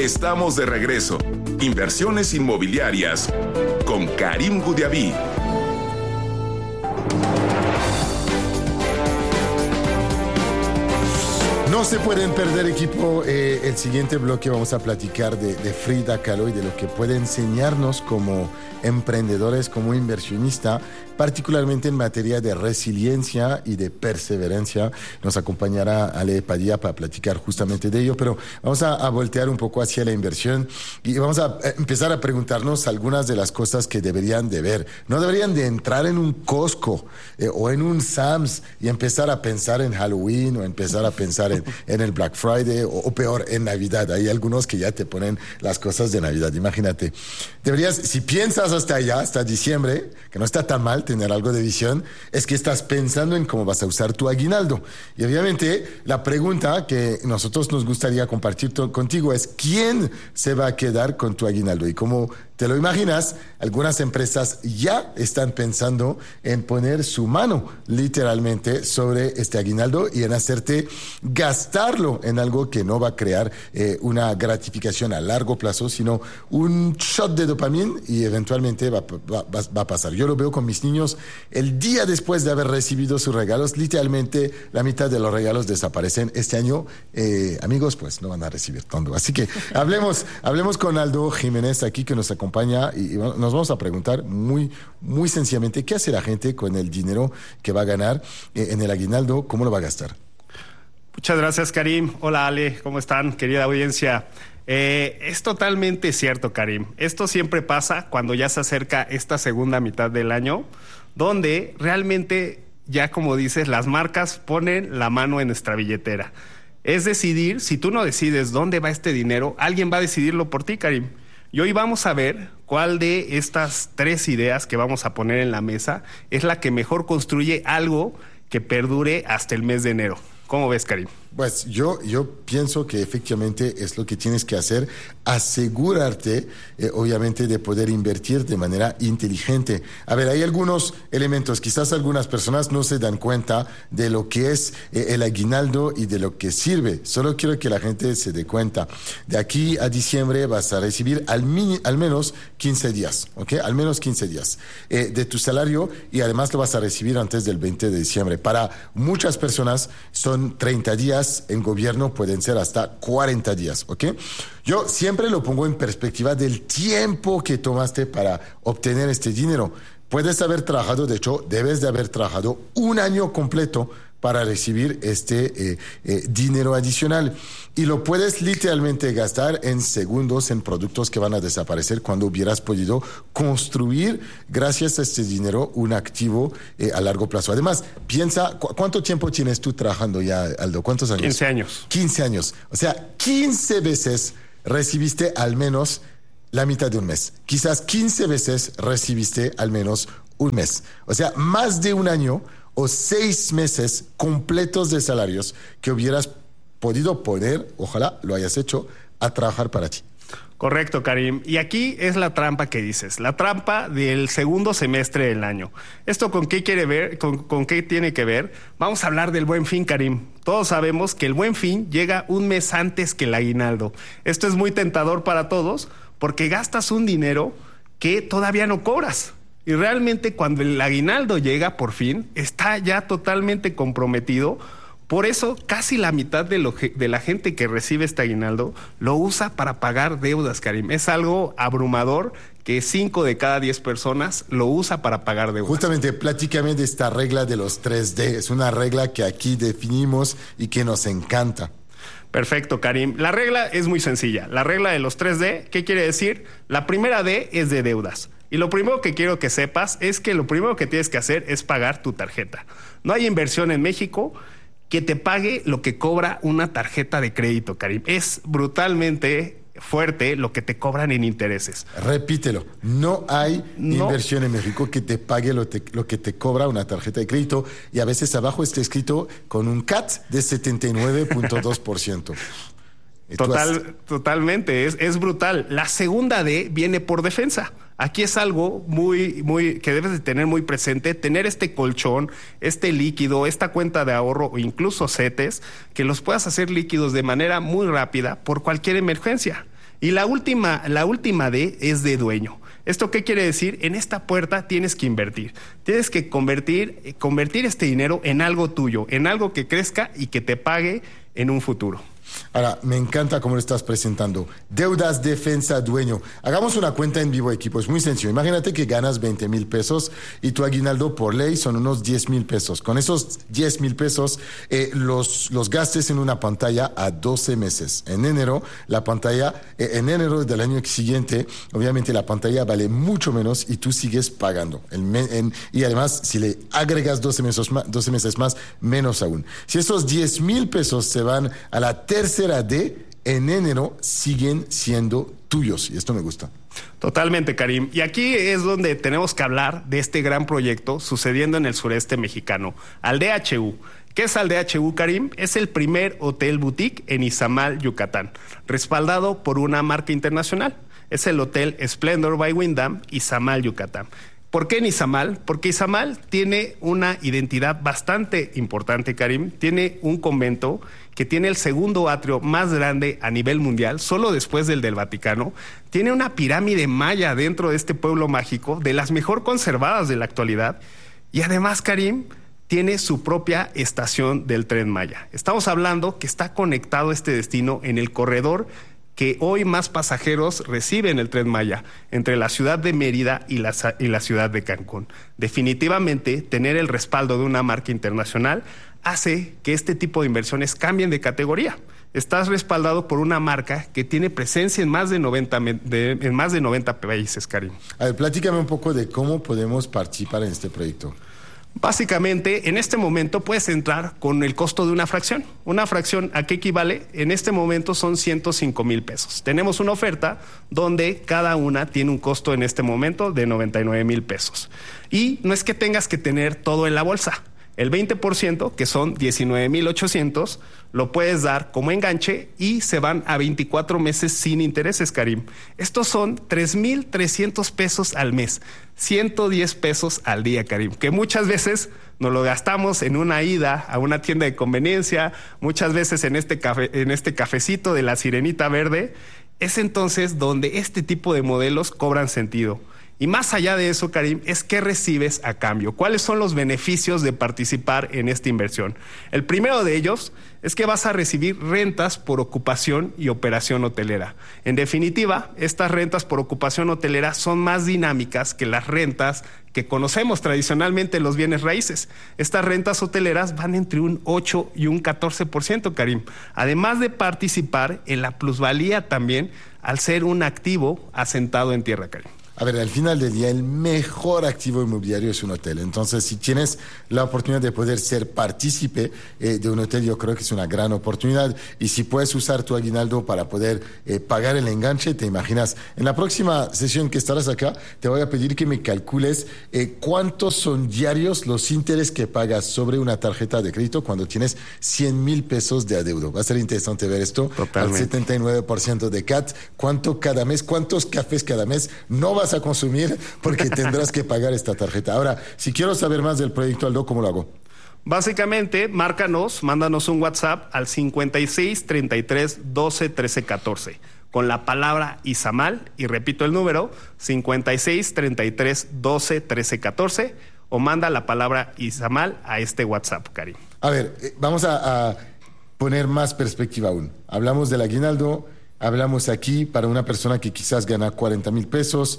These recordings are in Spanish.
Estamos de regreso. Inversiones inmobiliarias con Karim Goudiaby. No se pueden perder, equipo. El siguiente bloque vamos a platicar de Frida Kahlo y de lo que puede enseñarnos como emprendedores, como inversionista, particularmente en materia de resiliencia y de perseverancia. Nos acompañará Ale Padilla para platicar justamente de ello, pero vamos a voltear un poco hacia la inversión y vamos a empezar a preguntarnos algunas de las cosas que deberían de ver. No deberían de entrar en un Costco o en un Sam's y empezar a pensar en Halloween o empezar a pensar en el Black Friday o peor, en Navidad. Hay algunos que ya te ponen las cosas de Navidad. Imagínate. Deberías, si piensas hasta allá, hasta diciembre, que no está tan mal tener algo de visión, es que estás pensando en cómo vas a usar tu aguinaldo. Y obviamente la pregunta que nosotros nos gustaría compartir contigo es ¿quién se va a quedar con tu aguinaldo? Y como te lo imaginas, algunas empresas ya están pensando en poner su mano literalmente sobre este aguinaldo y en hacerte gastarlo en algo que no va a crear una gratificación a largo plazo, sino un shot de dopamina y eventualmente va a pasar. Yo lo veo con mis niños el día después de haber recibido sus regalos, literalmente la mitad de los regalos desaparecen. Este año, amigos, pues no van a recibir tanto. Así que hablemos con Aldo Jiménez aquí que nos acompaña y nos vamos a preguntar muy sencillamente qué hace la gente con el dinero que va a ganar en el aguinaldo, cómo lo va a gastar. Muchas gracias, Karim. Hola, Ale, ¿cómo están, querida audiencia? Es totalmente cierto, Karim. Esto siempre pasa cuando ya se acerca esta segunda mitad del año, donde realmente, ya como dices, las marcas ponen la mano en nuestra billetera. Es decidir, si tú no decides dónde va este dinero, alguien va a decidirlo por ti, Karim. Y hoy vamos a ver cuál de estas 3 ideas que vamos a poner en la mesa es la que mejor construye algo que perdure hasta el mes de enero. ¿Cómo ves, Karim? Pues yo pienso que efectivamente es lo que tienes que hacer, asegurarte, obviamente, de poder invertir de manera inteligente. A ver, hay algunos elementos, quizás algunas personas no se dan cuenta de lo que es el aguinaldo y de lo que sirve. Solo quiero que la gente se dé cuenta. De aquí a diciembre vas a recibir al menos 15 días, ¿ok? Al menos 15 días de tu salario y además lo vas a recibir antes del 20 de diciembre. Para muchas personas son 30 días. En gobierno pueden ser hasta 40 días, ¿ok? Yo siempre lo pongo en perspectiva del tiempo que tomaste para obtener este dinero. Puedes haber trabajado, de hecho, debes de haber trabajado un año completo para recibir este dinero adicional. Y lo puedes literalmente gastar en segundos en productos que van a desaparecer cuando hubieras podido construir, gracias a este dinero, un activo a largo plazo. Además, piensa, ¿cuánto tiempo tienes tú trabajando ya, Aldo? ¿Cuántos años? 15 años. 15 años. O sea, 15 veces recibiste al menos la mitad de un mes. Quizás 15 veces recibiste al menos un mes. O sea, más de un año o 6 meses completos de salarios que hubieras podido poner, ojalá lo hayas hecho, a trabajar para ti. Correcto, Karim. Y aquí es la trampa que dices, la trampa del segundo semestre del año. ¿Esto con qué quiere ver? ¿Con qué tiene que ver? Vamos a hablar del Buen Fin, Karim. Todos sabemos que el Buen Fin llega un mes antes que el aguinaldo. Esto es muy tentador para todos porque gastas un dinero que todavía no cobras. Y realmente cuando el aguinaldo llega por fin, está ya totalmente comprometido. Por eso casi la mitad de la gente que recibe este aguinaldo lo usa para pagar deudas, Karim. Es algo abrumador que 5 de cada 10 personas lo usa para pagar deudas. Justamente, platícame de esta regla de los 3D. Es una regla que aquí definimos y que nos encanta. Perfecto, Karim. La regla es muy sencilla. La regla de los 3D, ¿qué quiere decir? La primera D es de deudas. Y lo primero que quiero que sepas es que lo primero que tienes que hacer es pagar tu tarjeta. No hay inversión en México que te pague lo que cobra una tarjeta de crédito, Karim. Es brutalmente fuerte lo que te cobran en intereses. Repítelo, no hay inversión en México que te pague lo que te cobra una tarjeta de crédito y a veces abajo está escrito con un CAT de 79.2%. Totalmente, es brutal. La segunda D viene por defensa. Aquí es algo muy que debes de tener muy presente, tener este colchón, este líquido, esta cuenta de ahorro o incluso CETES, que los puedas hacer líquidos de manera muy rápida por cualquier emergencia. Y la última D es de dueño. ¿Esto qué quiere decir? En esta puerta tienes que invertir. Tienes que convertir este dinero en algo tuyo, en algo que crezca y que te pague en un futuro. Ahora, me encanta cómo lo estás presentando. Deudas, defensa, dueño. Hagamos una cuenta en vivo, equipo. Es muy sencillo. Imagínate que ganas 20,000 pesos y tu aguinaldo por ley son unos 10,000 pesos. Con esos 10,000 pesos los gastes en una pantalla a 12 meses. En enero, en enero del año siguiente, obviamente la pantalla vale mucho menos y tú sigues pagando. Y además, si le agregas 12 meses más, menos aún. Si esos 10,000 pesos se van a la tercera D, en enero siguen siendo tuyos. Y esto me gusta. Totalmente, Karim. Y aquí es donde tenemos que hablar de este gran proyecto sucediendo en el sureste mexicano, Aldea HU. ¿Qué es Aldea HU, Karim? Es el primer hotel boutique en Izamal, Yucatán, respaldado por una marca internacional. Es el Hotel Splendor by Wyndham, Izamal, Yucatán. ¿Por qué en Izamal? Porque Izamal tiene una identidad bastante importante, Karim. Tiene un convento que tiene el segundo atrio más grande a nivel mundial, solo después del Vaticano. Tiene una pirámide maya dentro de este pueblo mágico, de las mejor conservadas de la actualidad. Y además, Karim, tiene su propia estación del Tren Maya. Estamos hablando que está conectado este destino en el corredor que hoy más pasajeros reciben el Tren Maya entre la ciudad de Mérida y la ciudad de Cancún. Definitivamente, tener el respaldo de una marca internacional hace que este tipo de inversiones cambien de categoría. Estás respaldado por una marca que tiene presencia en más de 90 países, Karim. A ver, platícame un poco de cómo podemos participar en este proyecto. Básicamente, en este momento puedes entrar con el costo de una fracción. Una fracción, ¿a qué equivale? En este momento son 105,000 pesos. Tenemos una oferta donde cada una tiene un costo en este momento de 99,000 pesos. Y no es que tengas que tener todo en la bolsa. El 20%, que son 19,800, lo puedes dar como enganche y se van a 24 meses sin intereses, Karim. Estos son 3,300 pesos al mes, 110 pesos al día, Karim, que muchas veces nos lo gastamos en una ida a una tienda de conveniencia, muchas veces en este cafecito de la Sirenita Verde. Es entonces donde este tipo de modelos cobran sentido. Y más allá de eso, Karim, es qué recibes a cambio. ¿Cuáles son los beneficios de participar en esta inversión? El primero de ellos es que vas a recibir rentas por ocupación y operación hotelera. En definitiva, estas rentas por ocupación hotelera son más dinámicas que las rentas que conocemos tradicionalmente en los bienes raíces. Estas rentas hoteleras van entre un 8 y un 14%, Karim. Además de participar en la plusvalía también al ser un activo asentado en tierra, Karim. A ver, al final del día, el mejor activo inmobiliario es un hotel. Entonces, si tienes la oportunidad de poder ser partícipe de un hotel, yo creo que es una gran oportunidad. Y si puedes usar tu aguinaldo para poder pagar el enganche, te imaginas. En la próxima sesión que estarás acá, te voy a pedir que me calcules cuántos son diarios los intereses que pagas sobre una tarjeta de crédito cuando tienes 100,000 pesos de adeudo. Va a ser interesante ver esto. Totalmente. Al 79% de CAT. ¿Cuánto cada mes? ¿Cuántos cafés cada mes? No vas a consumir porque tendrás que pagar esta tarjeta. Ahora, si quiero saber más del proyecto, Aldo, ¿cómo lo hago? Básicamente, mándanos un WhatsApp al 56 33 12 13 14 con la palabra Izamal, y repito el número, 56 33 12 13 14, o manda la palabra Izamal a este WhatsApp, Karim. A ver, vamos a poner más perspectiva aún. Hablamos del aguinaldo. Hablamos aquí para una persona que quizás gana 40,000 pesos,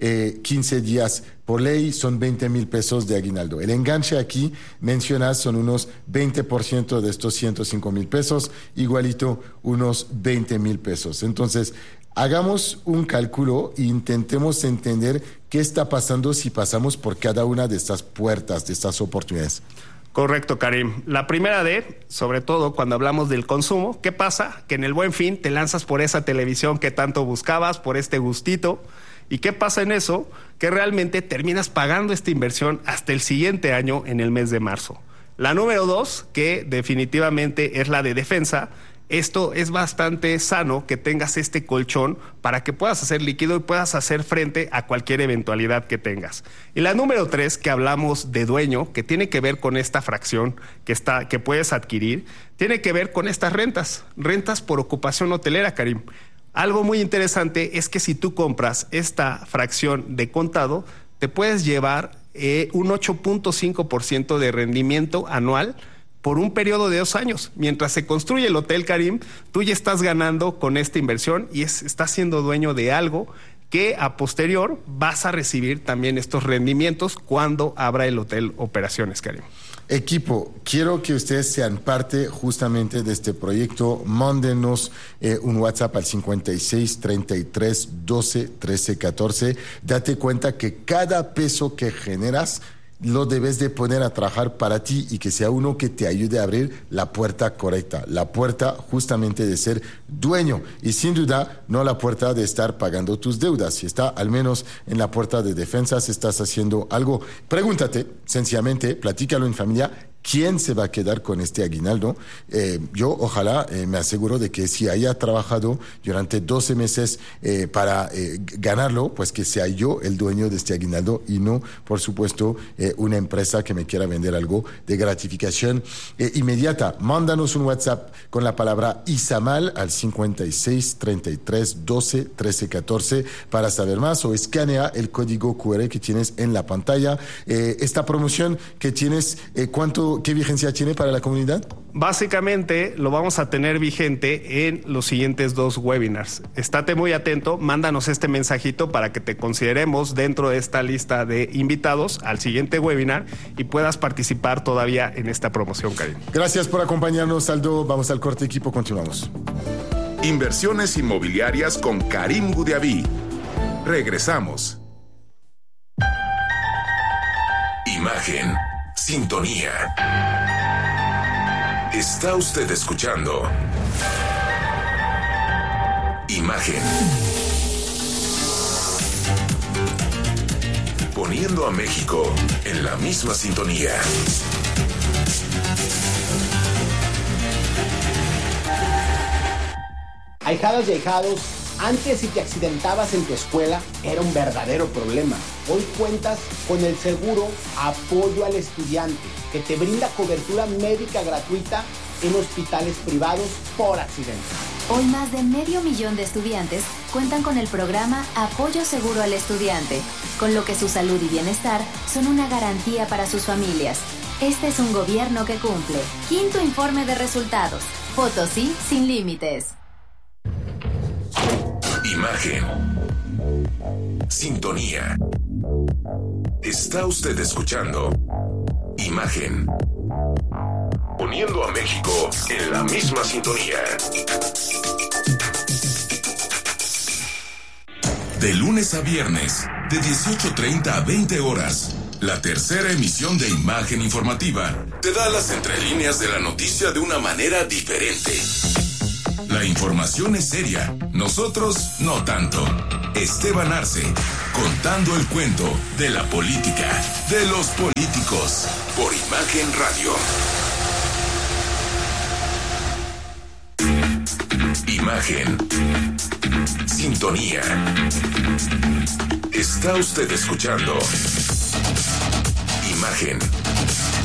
15 días por ley, son 20,000 pesos de aguinaldo. El enganche aquí, mencionas, son unos 20% de estos 105,000 pesos, igualito unos 20,000 pesos. Entonces, hagamos un cálculo e intentemos entender qué está pasando si pasamos por cada una de estas puertas, de estas oportunidades. Correcto, Karim. La primera D, sobre todo cuando hablamos del consumo, ¿qué pasa? Que en el Buen Fin te lanzas por esa televisión que tanto buscabas, por este gustito. ¿Y qué pasa en eso? Que realmente terminas pagando esta inversión hasta el siguiente año en el mes de marzo. La número 2, que definitivamente es la de defensa. Esto es bastante sano que tengas este colchón para que puedas hacer líquido y puedas hacer frente a cualquier eventualidad que tengas. Y la número 3, que hablamos de dueño, que tiene que ver con esta fracción que puedes adquirir, tiene que ver con estas rentas por ocupación hotelera, Karim. Algo muy interesante es que si tú compras esta fracción de contado, te puedes llevar un 8.5% de rendimiento anual por un periodo de 2 años. Mientras se construye el Hotel Karim, tú ya estás ganando con esta inversión y estás siendo dueño de algo que a posterior vas a recibir también estos rendimientos cuando abra el Hotel Operaciones Karim. Equipo, quiero que ustedes sean parte justamente de este proyecto. Mándenos un WhatsApp al 56 33 12 13 14. Date cuenta que cada peso que generas lo debes de poner a trabajar para ti y que sea uno que te ayude a abrir la puerta correcta, la puerta justamente de ser dueño y sin duda no la puerta de estar pagando tus deudas. Si está al menos en la puerta de defensas, estás haciendo algo. Pregúntate, sencillamente, platícalo en familia. ¿Quién se va a quedar con este aguinaldo? Yo, ojalá, me aseguro de que si haya trabajado durante 12 meses para ganarlo, pues que sea yo el dueño de este aguinaldo y no, por supuesto, una empresa que me quiera vender algo de gratificación inmediata. Mándanos un WhatsApp con la palabra Izamal al 56 33 12 13 14 para saber más, o escanea el código QR que tienes en la pantalla. Esta promoción que tienes, ¿qué vigencia tiene para la comunidad? Básicamente lo vamos a tener vigente en los siguientes 2 webinars. Estate muy atento, mándanos este mensajito para que te consideremos dentro de esta lista de invitados al siguiente webinar y puedas participar todavía en esta promoción, Karim. Gracias por acompañarnos, Aldo. Vamos al corte, equipo, continuamos. Inversiones inmobiliarias con Karim Goudiaby. Regresamos. Imagen. Sintonía. Está usted escuchando Imagen. Poniendo a México en la misma sintonía. Ahijadas y ahijados, antes si te accidentabas en tu escuela era un verdadero problema. Hoy cuentas con el seguro Apoyo al Estudiante, que te brinda cobertura médica gratuita en hospitales privados por accidente. Hoy más de 500,000 de estudiantes cuentan con el programa Apoyo Seguro al Estudiante, con lo que su salud y bienestar son una garantía para sus familias. Este es un gobierno que cumple. 5º informe de resultados. Potosí sin límites. Imagen. Sintonía. Está usted escuchando Imagen. Poniendo a México en la misma sintonía. De lunes a viernes, de 18:30 a 20 horas, la tercera emisión de Imagen Informativa te da las entrelíneas de la noticia de una manera diferente. La información es seria, nosotros no tanto. Esteban Arce, contando el cuento de la política, de los políticos, por Imagen Radio. Imagen. Sintonía. Está usted escuchando Imagen.